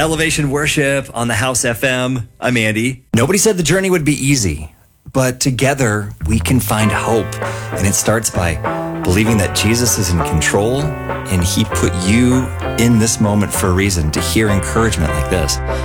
Elevation Worship on the House FM. I'm Andy. Nobody said the journey would be easy, but together we can find hope. And it starts by believing that Jesus is in control and he put you in this moment for a reason to hear encouragement like this.